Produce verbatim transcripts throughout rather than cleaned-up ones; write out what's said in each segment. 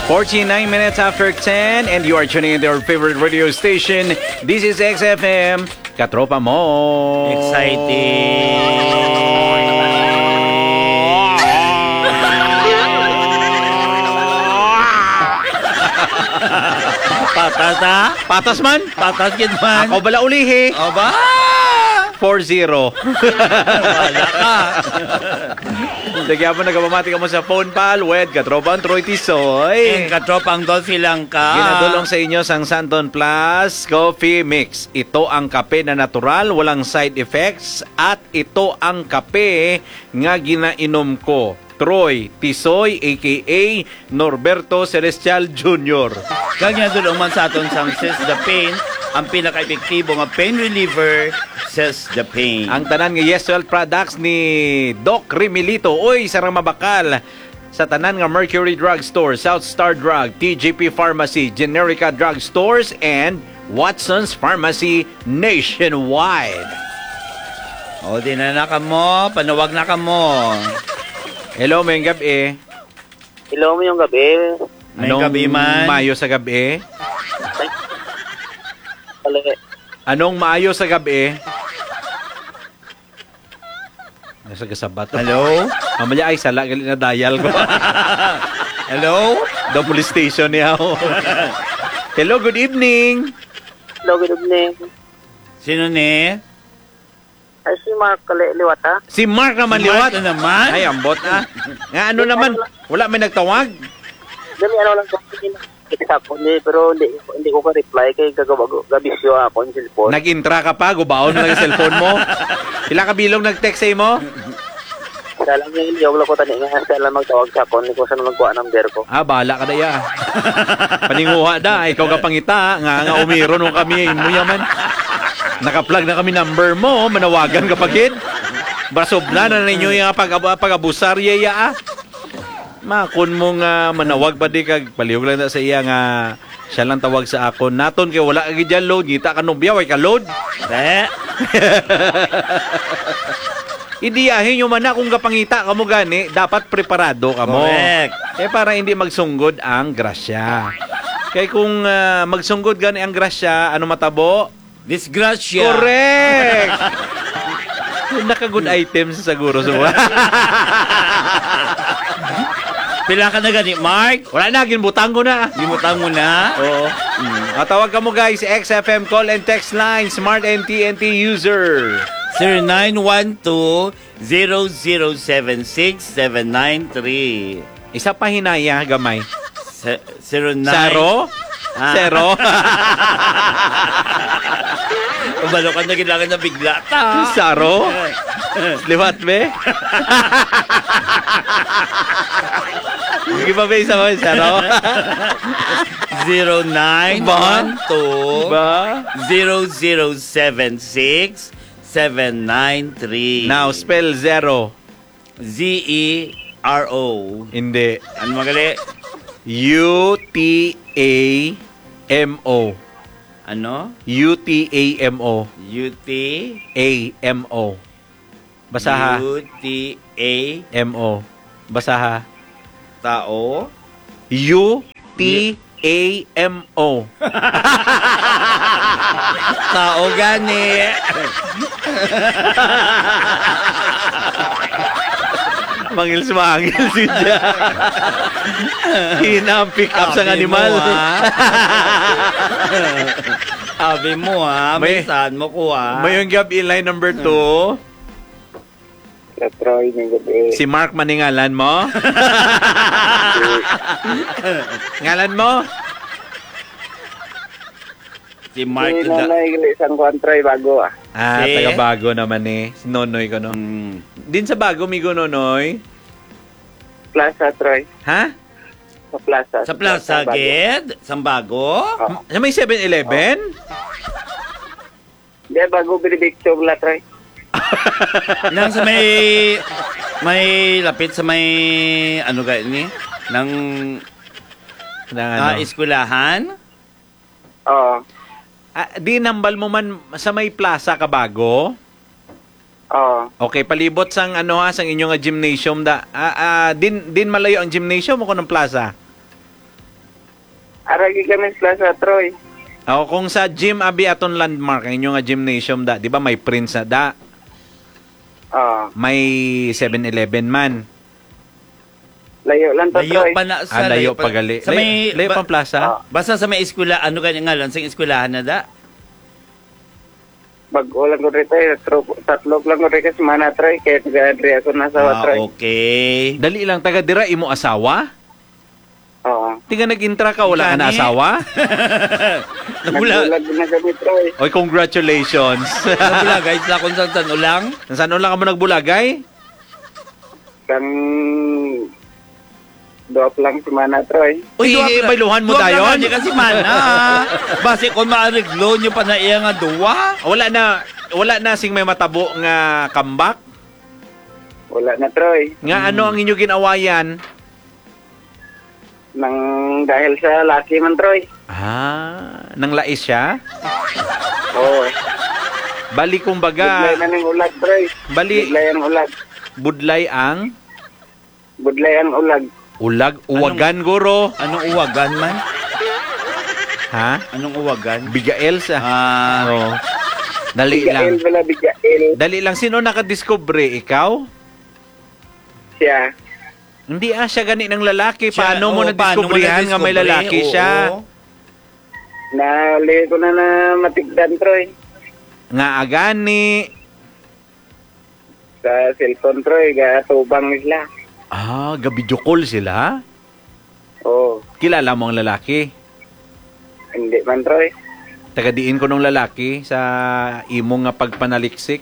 forty-nine minutes after ten, and you are tuning in to your favorite radio station. This is X F M, Katropa Mo. Exciting. Patas ha? Patas man? Patas gid man. Ako bala ulihi. Aba! four zero. Wala ka. Lagyan mo, nagpamati ka mo sa phone pal. Wed, Katropang Troy Tisoy. Ang katropang Dolphy lang ka. Ginadulong sa inyo sang Santon Plus Coffee Mix. Ito ang kape na natural, walang side effects. At ito ang kape nga ginainom ko. Troy Tisoy, a k a. Norberto Celestial Junior Kanya dulong man sa aton sang Says the Pain, ang pinaka-epektibo nga pain reliever, Says the Pain. Ang tanan nga Yes Well products ni Doc Rimilito. Uy, sarang mabakal. Sa tanan nga Mercury Drug Store, South Star Drug, T G P Pharmacy, Generica Drug Stores, and Watson's Pharmacy nationwide. O, di na na ka mo, panawag na ka mo. Hello, may gabi. Hello mo yung gabi. May gabi man. Mayo sa gabi? Pala, Anong maayo sa gabi? Nasa gasabat. Hello? Mamaya ay sala, galit na dial ko. Hello? The police station niya ako. Hello, good evening. hello, good evening. Sino ni? Ay, si Mark Kali- Liwata. Si Mark naman Si liwat. Mark na naman? Ay, ambot ah. Nga ano naman, wala may nagtawag? Dami ano lang kasi kita ko ni pero hindi hindi ko ka-reply kay gagawa gabisyo ako ng cellphone. Nag-intra ka pa, gubaon mo lang yung cellphone mo. Pila ka bilong nag-text sa'yo mo? Kaya lang yung yung ko tani nga sa lang magtawag sa ako ni ko sa magkuha number ko. Ah, bahala ka na ya. Paninguha da, ikaw ka pangita, nga nga umiro nung kami, mo yaman. Naka-plug na kami number mo, manawagan ka pagid. Basob na na ninyo yung pag pag-abusar yaya ah. Makon mo nga manawag pa di kag palihog lang na sa iya nga siya lang tawag sa ako. Naton kay wala kag diyan load, ngita ka nung biyaw ay ka load. Eh? Idiyahin nyo man na kung kapangita ka mo gani, dapat preparado ka mo. Correct. Eh para hindi magsunggod ang grasya. Kaya kung uh, magsunggod gani ang grasya, ano matabo? Disgrasya. Correct! Naka-good items siguro. So. Pila ka na gani, Mark? Wala na, ginbutang ko na. Limutang mo na? Oo. Mm. Tawag ka mo guys, X F M call and text line, Smart N T N T user. zero nine one two zero zero seven six seven nine three. Isa pa hinaya, gamay. zero nine Saro? Ah. Zero? Kabalo ka na kailangan na bigla ta. Saro? Liwat be? Sige pa ba isa mo, Saro? zero nine one two Ba? zero zero seven six seven nine three. Now, spell zero. Z E R O. Hindi. Ano magali? U T A M O. Ano? U T A M O. U T A M O. Basa ha. U T A M O. Basa ha. Tao. U T A M O. Tao gani. Mangil sumangil siya. Hina ang pick up sa animal. Abi mo ha. May- May saan mo ko ha. May yung gab line number two. Kaya Troy ng gabi. Si Mark maningalan mo. Ngalan mo? Si Mark Si da. Nonoy isang kuwan Troy bago ah. Ah, Si- taga bago naman eh. Si Nonoy ko no. Mm. Din sa bago, migo Nonoy. Plaza Troy. Ha? Sa Plaza. Sa Plaza Bago. Ged? Sambago? Oo. Sa may seven eleven? Hindi, bago binibigtyo mula Troy. Nang sa may may lapit sa may ano ga ni nang Nang ah, ano? eskwelahan. Oo. Ah, di nambal mo man sa may plaza ka bago? Oo. Okay, palibot sang ano ha, sang inyong nga gymnasium da. Ah, ah, din din malayo ang gymnasium o ko ng plaza? Aragi kami sa Plaza Troy. O kung sa gym abi aton landmark ang inyo nga gymnasium da, di ba may Prince na da, Oh, may seven eleven man. layo lang to, Layo Troy. pa na sa Ah, layo pa gali. Sa may Layo, layo ba- pang plaza. Ah. Basta sa may eskwela, ano ganyan nga lang, sa eskwelahan na da. Bago lang ko rito eh. Tro- Tatlo lang ko rito sa Mana Troy. Kaya taga-adri ako nasa Ah, Troy. okay. Dali lang taga dira imo asawa? Oo. Tinga nag-intra ka wala ka na Gani. asawa? Nagbulag. Nagbulag na kami, Troy. Oy, congratulations. Nagbulag, guys, na kung saan saan ulang. Saan lang ka mo nagbulagay? Kang... Doap lang si Mana Troy. Uy, Eh, bailuhan mo duwag dayon? lang, di kasi mana. Basi kung maariglo nyo pa na iya nga duwa. Wala na wala na sing may matabo nga kambak. Wala na, Troy. Nga ano ang inyo ginawayan? Nang dahil sa laki man, Troy. Ah, nang lais siya? Oo. Bali kumbaga, Budlay na ng ulag, Troy. bali Budlay ang ulag. budlay ang Budlay ang ulag. ulag uwagan guro. Anong uwagan man? Ha? Anong uwagan? Bigael sa. Ah, Oo. Dali Bigael lang. wala, Bigael. Dali lang. Sino nakadiscover? Ikaw? Siya. Hindi ah, siya gani ng lalaki. siya- Paano mo oo, paano mo nadiskubrihan nga may nadiskubre? lalaki Oo. siya? Nali ko na na matigdan, Troy. Nga agani. Sa cellphone, Troy. Gatubang sila. Ah, gabidyo call sila? Oo. Kilala mo ang lalaki? Hindi man, Troy. Tagadiin ko ng lalaki sa imo nga pagpanaliksik.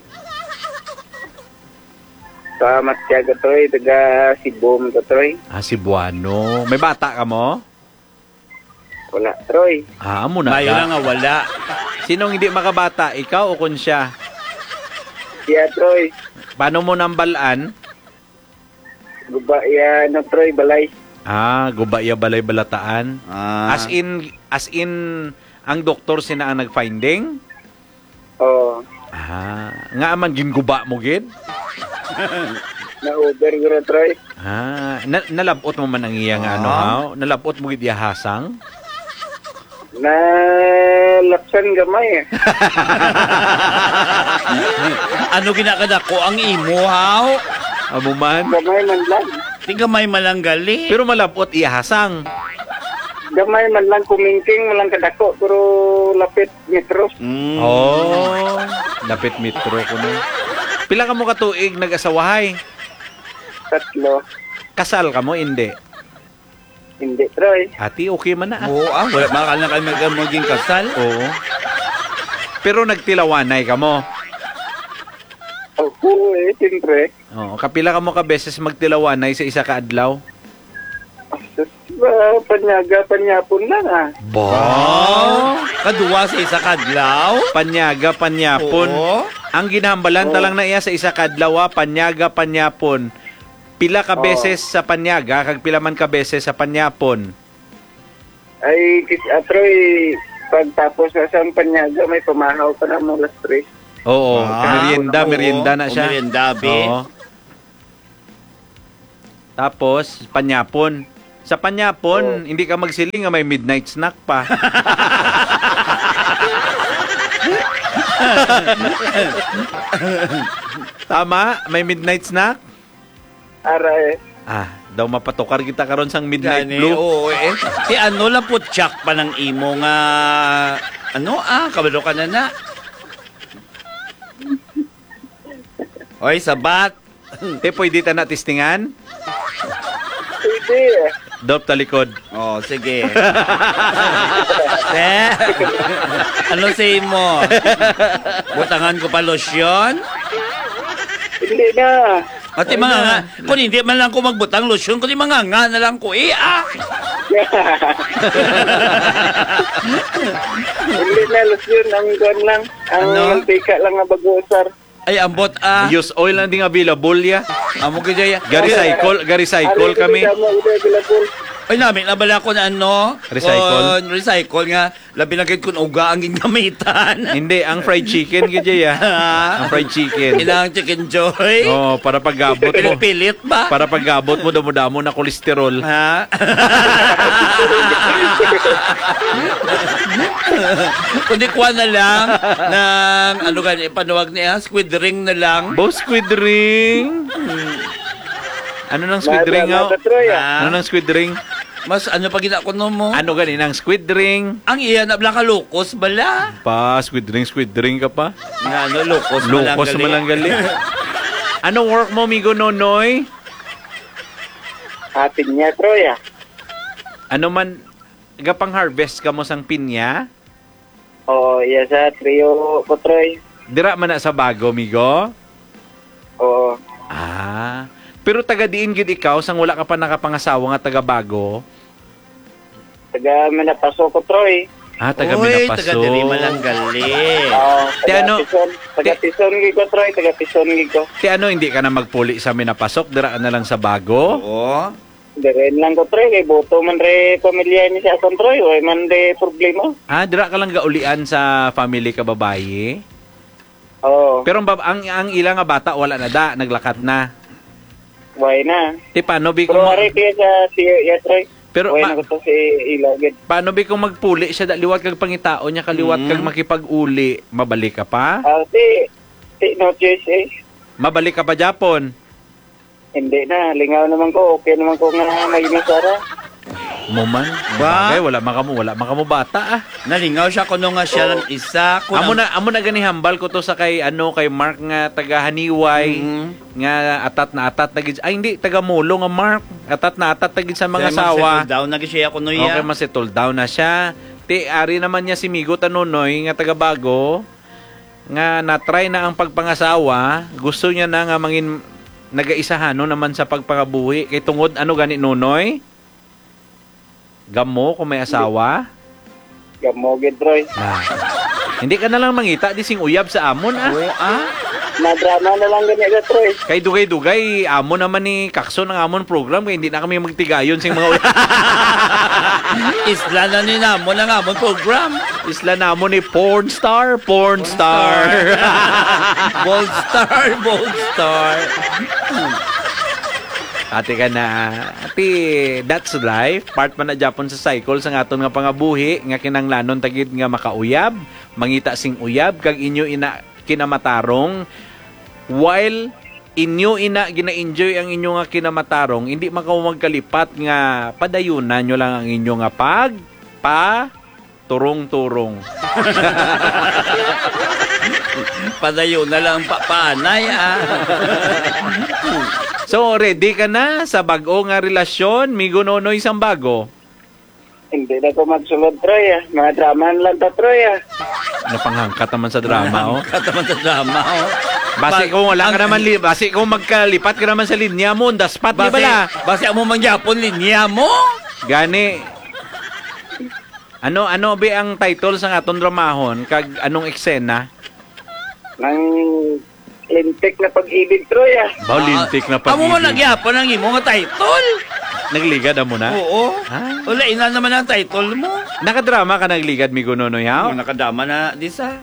Sa Matyaga, Troy. Taga Sibom ko, Troy. Ah, si Buano. May bata ka mo? Wala, Troy. Ah, amo na Bayo ka. lang nga wala. Sinong hindi makabata? Ikaw o kun siya? Siya, Troy. Paano mo nambalaan? Guba, ya, ano, Troy, balay. Ah, gubaya balay balataan. Ah, As in, as in, ang doktor sina ang nag-finding? Oo. Ah, nga man ginguba mo gid? Na-over ko na, Troy. Ah, na, nalabot mo man ang iya nga ano, Ah. ha? Nalabot mo gid iya hasang? Na lapsan gamay, eh. ano ginakada ko ang imo, haw? Amo man. Gamay man lang. Tiga may malanggali. Pero malabot iya hasang. Gamay man lang kumingking, malang kadako, pero lapit metro. Mm. Oh, lapit metro ko na. Pila ka mo katuig nag-asawahay? Tatlo. Kasal ka mo? Hindi. Hindi, Troy. Ati, okay man na. ah. Oo, ah, wala makakal na kayo mag- maging kasal. Oo. Pero nagtilawanay ka mo. Oo, eh, siyempre. Oo, kapila ka mo ka beses magtilawanay sa isa ka adlaw? Sus, ba, panyaga, panyapon lang, ah. Ba? Kaduwa sa isa kadlaw. Panyaga, panyapon. Oo. Ang ginhambalan ta Oo. lang na iya sa isa ka adlaw, ah, panyaga, panyapon. Pila ka Oo. beses sa panyaga, kag pila man ka beses sa panyapon. Ay, kis, ah, Troy, pagtapos sa isang panyaga, may pumahaw pa na mo last tres. Oo, Ah, merienda, oo. merienda na siya. O, merienda, be. Oo. Tapos, panyapon. Sa panyapon, Oo. hindi ka magsiling nga may midnight snack pa. Tama? May midnight snack? Aray, Ah, daw mapatukar kita karon sang midnight Gani, blue. oo, eh. Si ano lang po, tsak pa ng imo nga, ano ah, kabalo ka na na. Oy, sabat. Eh, pwede ta na testingan? pwede, eh. Dop talikod. Oh, sige. Eh, ano sa imo? Butangan ko pa losyon? Hindi na. At yung mga nga, kung hindi man lang ko magbutang losyon, kung di mga nga na lang ko, eh ah! Hindi na, los yun, ang gun lang. Ang Ano? mantika lang nga bago-usar. Ay, ambot ah. Use oil lang ding available ya. Amo ka dyan. Gari cycle, gari cycle Ari, kami. hindi mo, hindi available. Ay namin, nabala ko na ano? Recycle? Kon- recycle nga. Labi na gid kun uga ang ginamitan. Hindi, ang fried chicken kaya Ang fried chicken. Ilang chicken joy. Oh, para paggabot mo. Pilit ba? Para paggabot mo damo-damo na kolesterol. Ha? Kundi kuha na lang ng ano gani panuwag niya, squid ring na lang. Bo squid ring. Ano nang squid ring? Nada, Oh? nada, Troy, ah. Ha? Ano nang squid ring? Mas ano pa ginakuno mo? Ano gani nang squid ring? Ang iya na bala ka lukos bala. Pa, squid ring, squid ring ka pa. Nga ano, lukos Lukos malanggali. malanggali. Anong work mo, Migo Nonoy? Ah, pinya, Troy, ah. Ano man, gapang harvest ka mo sang pinya? Oo, iya sa trio ko, Troy. Dira man na sa bago, Migo? Oo. Ah, pero taga diin gid ikaw sang wala ka pa nakapangasawa nga taga bago. Taga Manapaso ko, Troy. Ah, taga Uy, Minapaso. taga diri malanggali. Oo, Ti taga ano? Tison. Taga Ti- Tison gid ko, Troy. Taga Tison gid ko. Ti ano, hindi ka na magpuli sa Minapasok, dira ka na lang sa bago. Oo. Diren lang ko, Troy. Kay buto man re pamilya ni sa akong, Troy. Way man re problema. Ah, dira ka lang gaulian sa family ka babaye. Oo. Pero ang, bab- ang, ang ilang nga bata wala na da, naglakat na. Way na. Ti paano bi Pero kung ari kaya sa si ya, Troy. pero Way pa- na ko to si Ila gid. paano bi kung magpuli siya da liwat kag pangitao niya kaliwat Mm. kag makipag-uli, mabalik ka pa? Ah, si si no choice eh. Mabalik ka pa Japon. Hindi na, lingaw naman ko. Okay naman ko nga may masara. Mo man. Ba? Bagay, wala man kamo, wala man kamo bata ah. Nalingaw siya kuno nga siya ng isa. Kuno- Amo na amo na gani hambal ko to sa kay ano kay Mark nga taga Haniway Mhm. nga atat na atat na gid. Ay hindi taga Mulo nga Mark. Atat na atat na gid sa mga Kaya sawa. mag-settle down na siya kuno Okay, ya. masettle down na siya. Ti ari naman niya si Migo Tanonoy nga taga Bago nga na-try na ang pagpangasawa, gusto niya na nga mangin nagaisahan no naman sa pagpangabuhi kay tungod ano gani Nonoy? Gamo kung may asawa? Gamo gid, Troy. Ah. Hindi ka na lang mangita di sing uyab sa amon ah. Oo, ah. Nadrama na lang ganyan ka, Troy. Kay dugay-dugay amon naman ni Kakso ng amon program kay hindi na kami magtigayon sing mga uyab. Isla na ni namo na nga mo program. Isla namon ni porn star, porn star. Bold star, bold star. Ate ka na. Ate, that's life. Part man na Japon sa cycle sa ngaton nga pangabuhi nga kinanglanon tagid nga makauyab, mangita sing uyab kag inyo ina kinamatarong while inyo ina gina-enjoy ang inyo nga kinamatarong, hindi makaw magkalipat nga padayunan nyo lang ang inyo nga pag pa turong-turong. Padayo na lang pa paanay ah. So, ready ka na sa bago nga relasyon? Migo Nonoy isang bago. Hindi na ko magsulod, Troy, ah. Mga drama na lang ta, Troy, ah. Napanghangkat naman sa drama, oh. Kataman sa drama oh. Basi Pag- kung wala ka ang- naman, li- basi kung magkalipat ka naman sa linya mo, the spot, di Base, bala? base mo mangyapon linya mo. Gani. Ano, ano ba ang title sa aton dramahon? Kag anong eksena? Nang lintik na pag-ibig, Troy, ah. Baulintik na Amo mo pag-ibig. nagyapon ang imo nga title. Nagligad na mo na? Oo. Ah. Wala ina naman ang title mo. Nakadrama ka nagligad, Migo Nonoy, ha? Ang nakadama na di sa.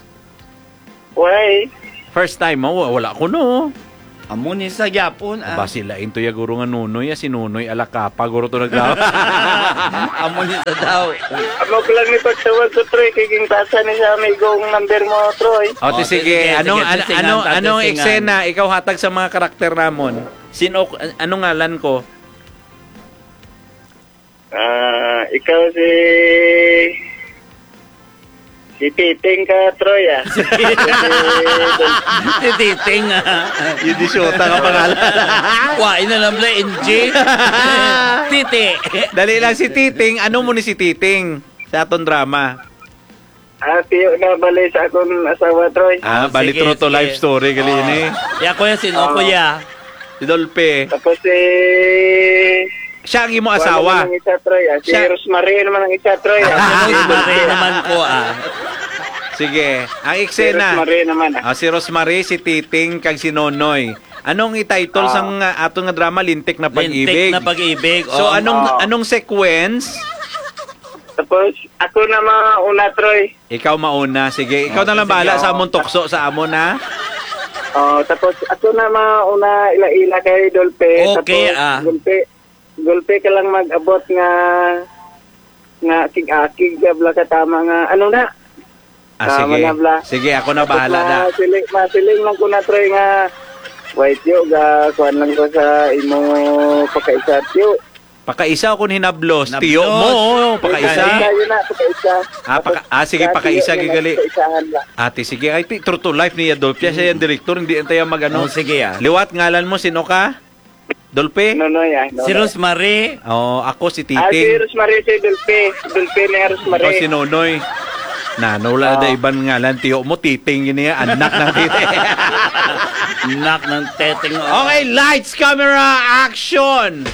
Why? First time mo, wala ko no. Amo ni sa Japon ah. Ba sila into ya guro nga Nunoy, ya si Nunoy alakapa, guro to nagdrama. Amo ni sa daw. Amo ko lang ni pagtawag ko, Troy. Kay gingtasa ni sa amigong number mo, Troy. O, ti O, sige, sige, anong, sige, ano, tisingan, ano, tatisingan. anong eksena ikaw hatag sa mga karakter namon? Sino, anong ngalan ko? Ah, ikaw si... Si Titing ka, Troy, ah. Tititing ah. Yung di syota ka pangalan. Wain na lang bla N J. Titi. Dali lang si Titing. Ano mo ni si Titing sa aton drama? Ah, tiyo na balay sa akong asawa, Troy. Ah, Oh, bali sige, true to sige. life story gali Oh. ni. Ya kuya sino Oh. kuya? Si Dolpe. Tapos si... Siya ang imo Wala asawa. naman ang isa, Troy, ah. Si Siya- Rosemary naman ang isa, Troy, ah. Rosemary naman ko ah. Sige. Ang Si eksena. Rosemary naman, ah. Ah, si Rosemary, si Titing, kag si Nonoy. Anong i-title Ah. sang uh, ato nga drama Lintik na Lintik Pag-ibig? na pag-ibig. So Oo. anong Oo. anong sequence? Tapos, ako na mauna, Troy. Ikaw mauna. Sige, ikaw Oh, na lang sige, bahala oh. sa among tukso sa amon na. Oh, tapos, ako na mauna ila-ila kay Dolpe. Okay, tapos, ah. Dolpe, Dolpe ka lang mag-abot nga nga sig-akig ka bla ka tama nga ano na. Ah, Tama sige. na, bla. Sige, ako na bahala na. Masiling, masiling lang ko na, Troy, nga white yo, ga, kuhan lang ko sa imo pagkaisat yo. Pakaisa ako hinablos. Hinablos. Tiyo mo, pakaisa. Pagkaisa yun na, pagkaisa. Ah, paka, ah, sige, Tapos, pakaisa tiyo, gigali. pagkaisahan lang. Ate, sige. Ay, ti- true to life ni Adolfia. Siya yung direktor. Hindi tayo mag-ano. Oh, sige ah. Liwat, ngalan mo, sino ka? Dolpe? No, no, yan. No, Si no. Rosemary. Oh, ako si Ah, si Titing. Rosemary, si Dolpe. Dolpe na yung Rosemary. Ako si Nonoy. Na, wala Ah. na ibang ngalan. Tiyo mo, Titing. Yun yan. Anak ng Titing. Nak ng teteng. Okay, lights, camera, action!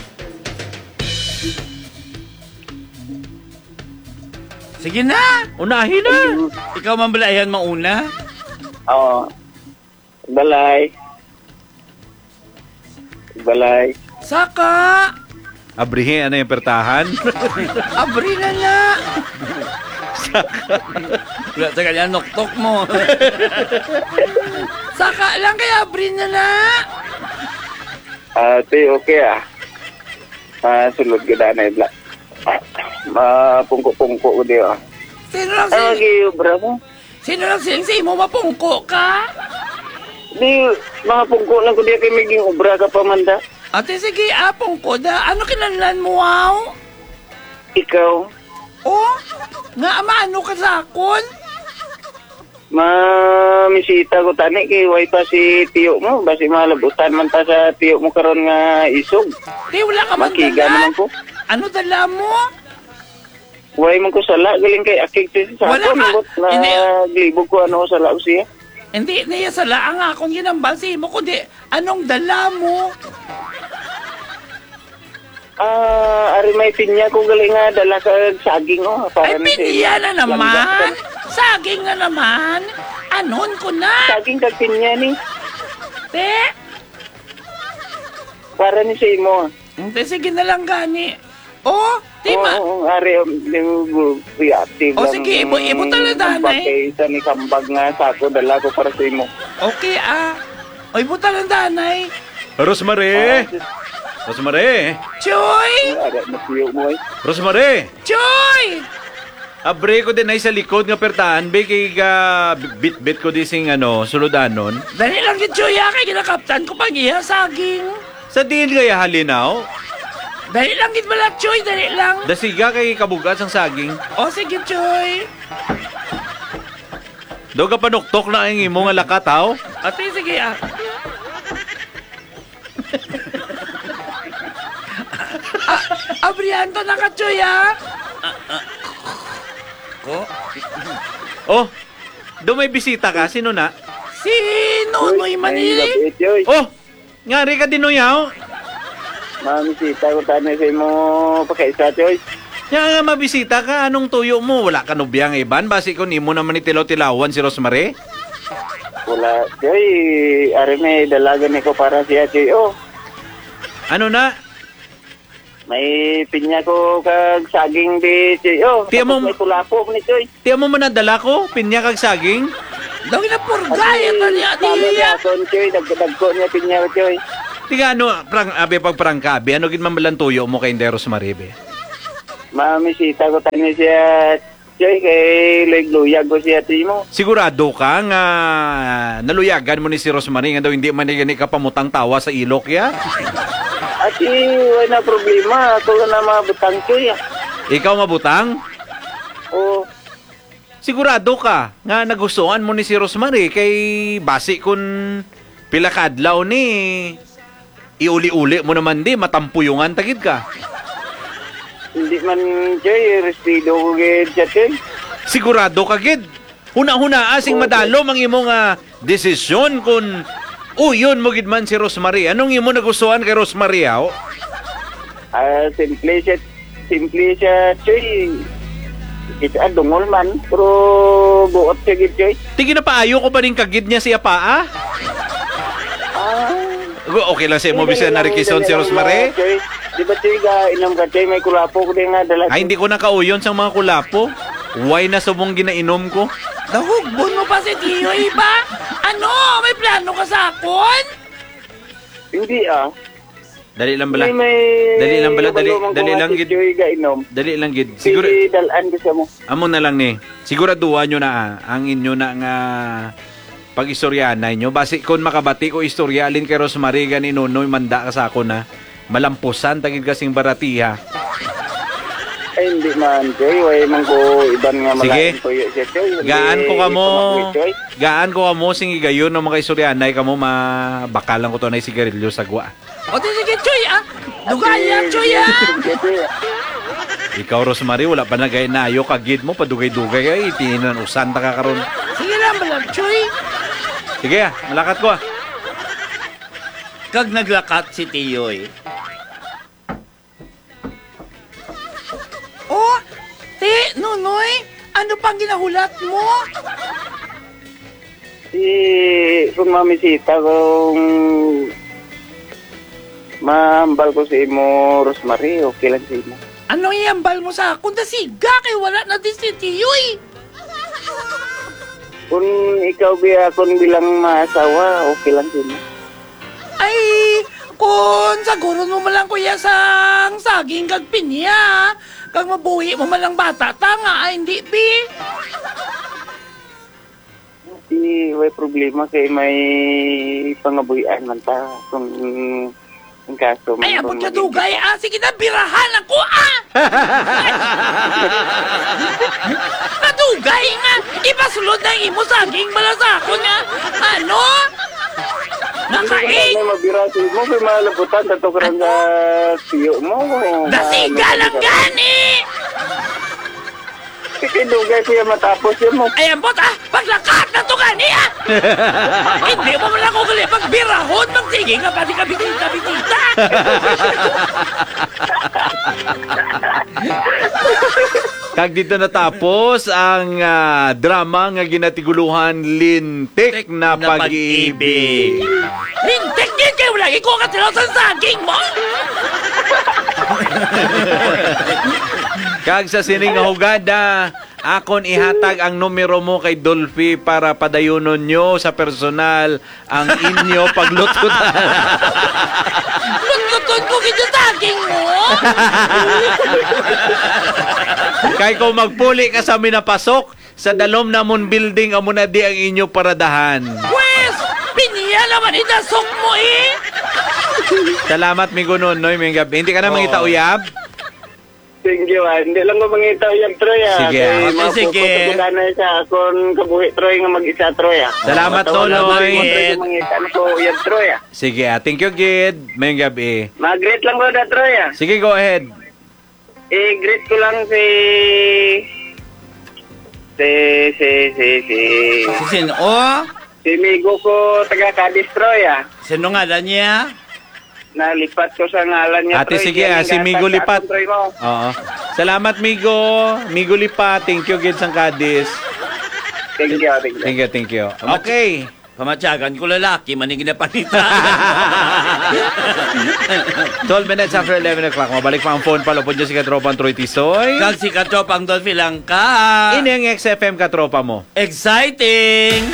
Sige na. Unahin na. Ikaw man balayan mauna. Oo. Balay. Balay. Saka. Abrihin, ano yung pertahan? Abri na na. Wala sa kanya, noktok mo. Saka lang kaya abri na na. Ah, ti, okay ah. Ah, sulod ka na ibla. Mapungko-pungko ko di ah. Sino lang Ano si... lagi ubra mo? Sino lang siling si mo mapungko ka? Di, mga pungko lang ko di kay maging ubra ka pa manda. Ate, sige, apong ko da. Ano kinanlan mo, wow? Ikaw, Oh, nga maano ka sa akon? mamisita ko tani kay way pa si tiyo mo. Basi malabutan man ta sa tiyo mo karon nga isog. Di, wala ka man Makiga dala. naman ko. Ano dala mo? Way man ko sala, galing kay akig sa Wala ako. ka. Nabot na Hindi. glibog ko ano sa lao siya. Hindi, niya sa laang akong ginambal si mo. Kundi, anong dala mo? Ah, ari may pinya ko galing nga dala ka saging oh. Ay, Para na si- piniya na naman. Langga. Saging na naman. Anon ko na. Saging kag pinya ni. Te, Para ni sa imo. Hindi, sige na lang gani. Oh, di ma. Oo, ari um, reactive O, sige, ibo- ibo talaga, nanay. Isa ni kambag nga sako dala ko para sa imo. Okay, ah. Oy, buta lang danay. Rosemary! Rosemary! Choy! Ara na tiyo mo ay. Rosemary! Choy! Abre ko din ay sa likod nga pertahan. Be, kay ga bit-bit ko di sing ano, suludanon. Dali lang yung Choy, ah. Kaya kinakaptan ko pag iya, saging. Sa diin kaya halinaw? Dali lang gid bala, Choy. Dali lang. Dasiga kay kabugas ang saging. O, sige, Choy. Do ka panuktok na ang imo nga lakat, haw? Ate, sige, ah. ah, abrianto na ka, Choy, ah. Ko? Oh, do may bisita ka. Sino na? Si Nonoy Manili. Lapit yoy. Oh, ngari ka dinuyaw. Mamisita ko tani sa imo pakaisa yoy. Nga nga mabisita ka. Anong tuyo mo? Wala ka nubiyang iban? Basi kung imo naman itilaw-tilawan si Rosemary? Wala yoy. Ari may dalaga ni ko para siya yoy. Oh, Ano na? may pinya ko kag saging di yoy. Oh, Tiyan mo- tapos may tulapok ni yoy. Tiyan mo manadala ko? Pinya kag saging? Daw ina purgay. Ito niya, Tama ati niya son yoy. Dagdag-dagko niya pinya yoy. Tiga ano, prang, abe pag prangkabi, ano gin mamalang tuyo mo kay Inday Rosemary, be? Mamisita ko tani siya yoy kay legluyag ko siya timo. Sigurado ka nga naluyagan mo ni si Rosemary nga daw hindi man ni ka pamutang tawa sa ilok ya? Ati, wala na problema. Ako na mabutang yoy. ah. Ikaw mabutang? Oh, Sigurado ka nga nagustuhan mo ni si Rosemary kay basi kun pila ka adlaw ni iuli-uli mo naman di matampuyungan tagid ka. hindi man yoy. Respido ko gid siya yoy. Sigurado ka gid. Huna-huna asing madalo mang imong nga desisyon kun uyon mo gid man si Rosemary. Anong imo nagustuhan kay Rosemary haw? Ah, simple siya, simple siya, choy. Kita dungol man, pero buot siya gid choy. Tigi na paayo ko pa rin kagid niya siya paa. Ah, okay lang sa imo bisan na requison si Rosemary? Di ba tiga inom ka Choy, may kulapo ko din nga dala. Ay, hindi ko nakauyon sa mga kulapo. Why na subong ginainom ko? Nahugbon mo pa si Tiyoy ba? Ano? May plano ka sa akon? Hindi ah. Dali lang bala. May, may, Dali lang bala, dali, dali lang si gid. Choy ga inom. Dali lang gid. Siguro Si dalan ko siya mo. amo na lang ni. Siguraduhan nyo na ah, ang inyo na nga pag-istoryanay nyo. Basi kung makabati ko istoryalin kay Rosemary gani Nonoy manda ka sa ako na malampusan tagid kasing baratiha. Ay, hindi man, Choy. Way man ko iban nga Sige. malaking tuyo siya, Choy. Hindi Gaan ko kamo. ipamagwit, Choy. Gaan ko kamo sing igayon ng mga istoryanay kamo mabakalan ko to na sigarilyo sa gwa. O di sige, Choy, ah. Dugaya, Choy, ah. Sige, Choy. Ikaw Rosemary wala pa nagay nayo kagid mo padugay-dugay ay tininan usan ta ka karon. Sige lang ba lang, Choy? Sige ah, malakat ko ah. Kag naglakat si Tiyoy. Oh, te, Nunoy, ano pang ginahulat mo? Si kung mamisita kung mahambal ko si imo Rosemary, okay lang si imo. Ano iambal mo sa akon? Dasiga, kay wala na din si Tiyoy. Kung ikaw biya kung bilang maasawa, okay lang si imo. Ay, kung siguro mo malang kuya sang saging kag pinya, kag mabuhi mo malang bata, tanga, ay hindi, bi. Di may problema kay may pangabuhian man ta kung ang kaso man. Ay, abot kung ka dugay, ah. Sige na, birahan ako, ah. Kadugay nga. Ipasulod na imo saging bala sa ako nga. Ano? Nakain. May mabira si mo, may malabutan, tato ka rin sa tiyo mo. Dasiga lang gani. Sige, dugay siya matapos yun mo. Ay, abot, ah. Paglakat na to gani, ah. Hindi mo man ako gali. Pagbirahon, magsige nga, pati ka bisita-bisita. Kag dito natapos ang ah, drama nga ginatiguluhan lintik na Na pag-ibig. Lintik din kayo lagi ko katilaw sa saging mo. Kag sa sining nga hugada, akon ihatag ang numero mo kay Dolphy para padayunon nyo sa personal ang inyo paglututan. Lututon ko kita saging mo. Kay kung magpuli ka sa minapasok, sa dalom namon building amo na di ang inyo paradahan. Pwes, piniya naman itasok mo eh. Salamat mi gunonoy mi gabi. Hindi ka na mangita uyab? Thank you, ah. Hindi lang ko mangitaw yung Troy, ah. Sige, Kay ah. mapupunta Sige. ko na siya kung kabuhi Troy nga mag-isa Troy, ah. Salamat, Matawan na Loloy. ko, Troy, nga mangita na ko yung Troy, ah. Sige, ah, thank you Gid. May gabi. Mag-greet lang ko na Troy, ah. Sige, go ahead. I-greet ko lang si... Si... Si... Si... Si... Si Sino? Oh, Si Migo ko taga Cadiz, Troy, ah. sino nga da niya? Nalipat ko sa ngalan niya, Ate, Troy. sige, Yan ah, ang si gatag Migo sa lipat. akong Troy mo. Oo. Salamat, Migo. Migo Lipa. Thank you, Gid sang Cadiz. Thank you, thank you. Thank you, thank you. Okay. Pamatyagan ko lalaki, manigin na panita. twelve minutes after eleven o'clock. Mabalik pa ang phone pala po dyan si Katropang Troy Tisoy. Kag si Katropang Dolphy lang ka. Ini ang X F M Katropa mo. Exciting!